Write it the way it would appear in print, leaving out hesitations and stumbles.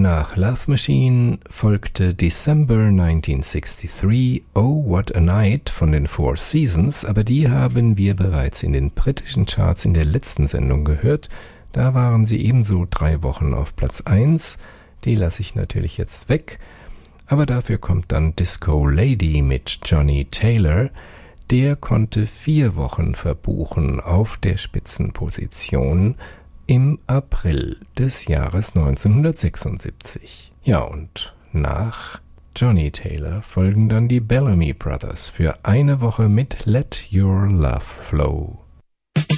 Nach Love Machine folgte December 1963, Oh What a Night von den Four Seasons, aber die haben wir bereits in den britischen Charts in der letzten Sendung gehört. Da waren sie ebenso 3 Wochen auf Platz 1. Die lasse ich natürlich jetzt weg. Aber dafür kommt dann Disco Lady mit Johnny Taylor. Der konnte 4 Wochen verbuchen auf der Spitzenposition im April des Jahres 1976. Ja, und nach Johnny Taylor folgen dann die Bellamy Brothers für eine Woche mit Let Your Love Flow.